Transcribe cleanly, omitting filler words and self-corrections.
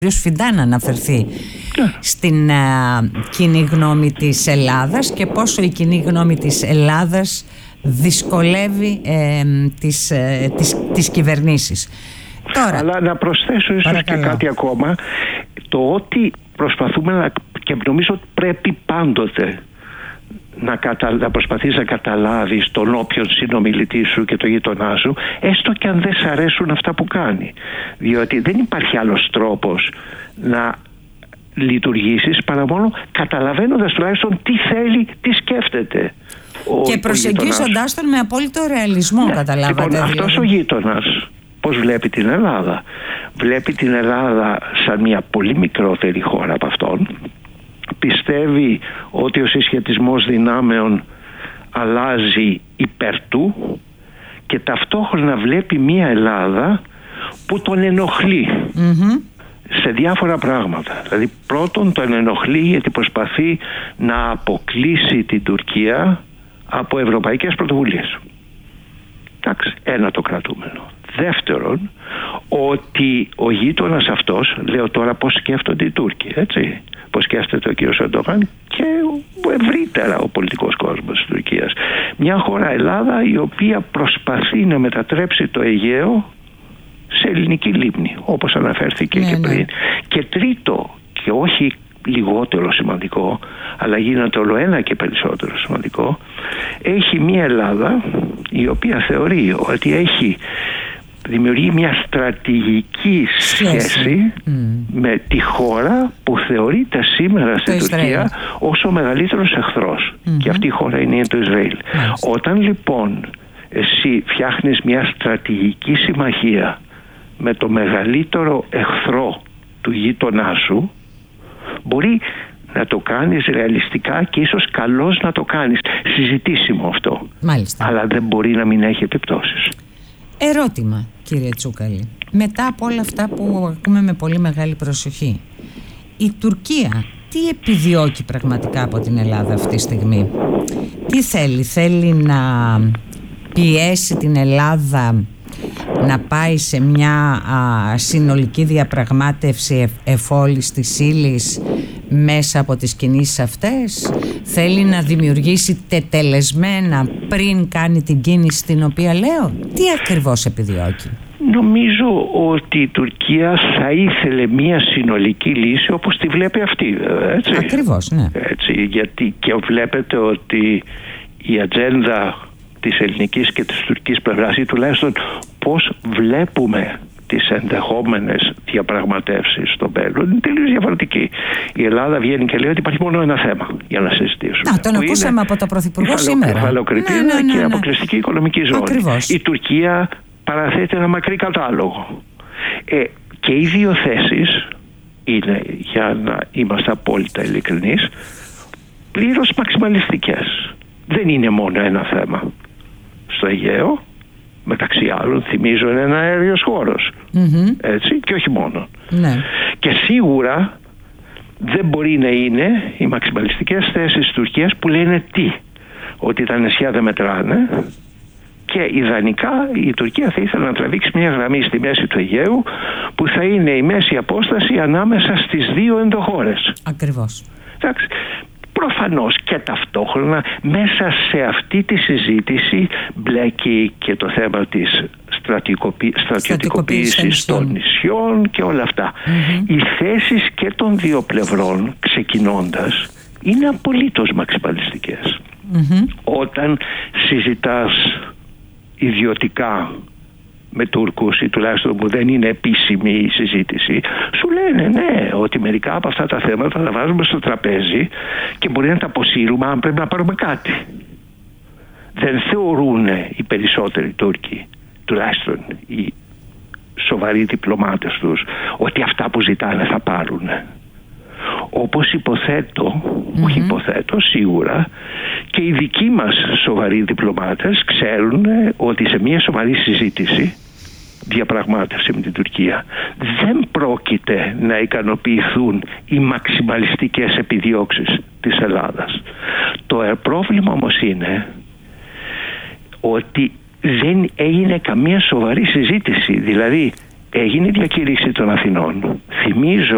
Φιντά να αναφερθεί στην κοινή γνώμη της Ελλάδας και πόσο η κοινή γνώμη της Ελλάδας δυσκολεύει τις κυβερνήσεις. Τώρα, αλλά να προσθέσω ίσως και κάτι ακόμα, το ότι προσπαθούμε και νομίζω ότι πρέπει πάντοτε να προσπαθείς να καταλάβεις τον όποιον συνομιλητή σου και το γείτονά σου, έστω και αν δεν σ' αρέσουν αυτά που κάνει, διότι δεν υπάρχει άλλος τρόπος να λειτουργήσεις παρά μόνο καταλαβαίνοντας τουλάχιστον τι θέλει, τι σκέφτεται και προσεγγίζοντάς τον με απόλυτο ρεαλισμό. Καταλάβατε? Λοιπόν, αυτός ο γείτονας πώς βλέπει την Ελλάδα? Βλέπει την Ελλάδα σαν μια πολύ μικρότερη χώρα από αυτόν. Πιστεύει ότι ο συσχετισμός δυνάμεων αλλάζει υπέρ του και ταυτόχρονα βλέπει μια Ελλάδα που τον ενοχλεί σε διάφορα πράγματα. Δηλαδή πρώτον τον ενοχλεί γιατί προσπαθεί να αποκλείσει την Τουρκία από ευρωπαϊκές πρωτοβουλίες. Εντάξει, ένα το κρατούμενο. Δεύτερον, ότι ο γείτονας αυτός, λέω τώρα πώς σκέφτονται οι Τούρκοι, έτσι, πώς σκέφτεται ο κ. Ερντογάν και ευρύτερα ο πολιτικός κόσμος της Τουρκίας. Μια χώρα, Ελλάδα, η οποία προσπαθεί να μετατρέψει το Αιγαίο σε ελληνική λίμνη, όπως αναφέρθηκε και πριν. Και τρίτο, και όχι λιγότερο σημαντικό, αλλά γίνεται όλο ένα και περισσότερο σημαντικό, έχει μια Ελλάδα η οποία θεωρεί ότι δημιουργεί μια στρατηγική σχέση με τη χώρα που θεωρείται σήμερα στην Τουρκία ως ο μεγαλύτερος εχθρός. Και αυτή η χώρα είναι το Ισραήλ. Όταν λοιπόν εσύ φτιάχνεις μια στρατηγική συμμαχία με το μεγαλύτερο εχθρό του γείτονά σου, μπορεί να το κάνεις ρεαλιστικά και ίσως καλώς να το κάνεις. Συζητήσιμο αυτό. Μάλιστα. Αλλά δεν μπορεί να μην έχει επιπτώσεις. Ερώτημα, κύριε Τσούκαλη. Μετά από όλα αυτά που ακούμε με πολύ μεγάλη προσοχή, η Τουρκία τι επιδιώκει πραγματικά από την Ελλάδα αυτή τη στιγμή? Τι θέλει? Θέλει να πιέσει την Ελλάδα να πάει σε μια συνολική διαπραγμάτευση εφόλης της ύλης μέσα από τις κινήσεις αυτές? Θέλει να δημιουργήσει τετελεσμένα πριν κάνει την κίνηση την οποία λέω? Τι ακριβώς επιδιώκει? Νομίζω ότι η Τουρκία θα ήθελε μια συνολική λύση όπως τη βλέπει αυτή, έτσι. Ακριβώς, ναι. Έτσι, γιατί και βλέπετε ότι η ατζέντα της ελληνικής και της τουρκικής πλευράς, ή τουλάχιστον πώς βλέπουμε τις ενδεχόμενες διαπραγματεύσεις στο μέλλον, είναι τελείως διαφορετική. Η Ελλάδα βγαίνει και λέει ότι υπάρχει μόνο ένα θέμα για να συζητήσουμε. Τον ακούσαμε από τον Πρωθυπουργό σήμερα. Κεφαλοκριτήρα και αποκλειστική οικονομική ζώνη. Ακριβώς. Η Τουρκία παραθέτει ένα μακρύ κατάλογο. Και οι δύο θέσεις είναι, για να είμαστε απόλυτα ειλικρινείς, πλήρως μαξιμαλιστικές. Δεν είναι μόνο ένα θέμα. Στο Αιγαίο, μεταξύ άλλων, θυμίζω, είναι ένα αέριος χώρος. Έτσι, και όχι μόνο. Ναι. Και σίγουρα δεν μπορεί να είναι οι μαξιμαλιστικές θέσεις της Τουρκίας που λένε τι? Ότι τα νησιά δεν μετράνε και ιδανικά η Τουρκία θα ήθελε να τραβήξει μια γραμμή στη μέση του Αιγαίου που θα είναι η μέση απόσταση ανάμεσα στις δύο ενδοχώρες. Ακριβώς. Εντάξει. Προφανώς και ταυτόχρονα μέσα σε αυτή τη συζήτηση μπλέκει και το θέμα της στρατιωτικοποίησης των νησιών και όλα αυτά. Οι θέσεις και των δύο πλευρών ξεκινώντας είναι απολύτως μαξιμαλιστικές. Όταν συζητάς ιδιωτικά με Τούρκους ή τουλάχιστον που δεν είναι επίσημη η συζήτηση, σου λένε ναι, ότι μερικά από αυτά τα θέματα τα βάζουμε στο τραπέζι και μπορεί να τα αποσύρουμε αν πρέπει να πάρουμε κάτι. Δεν θεωρούν οι περισσότεροι Τούρκοι, τουλάχιστον οι σοβαροί διπλωμάτες τους, ότι αυτά που ζητάνε θα πάρουν. Όπως υποθέτω, όχι υποθέτω, σίγουρα και οι δικοί μας σοβαροί διπλωμάτες ξέρουν ότι σε μια σοβαρή συζήτηση, διαπραγμάτευση με την Τουρκία, δεν πρόκειται να ικανοποιηθούν οι μαξιμαλιστικές επιδιώξεις της Ελλάδας. Το πρόβλημα όμως είναι ότι δεν έγινε καμία σοβαρή συζήτηση. Δηλαδή έγινε η διακήρυξη των Αθηνών. Θυμίζω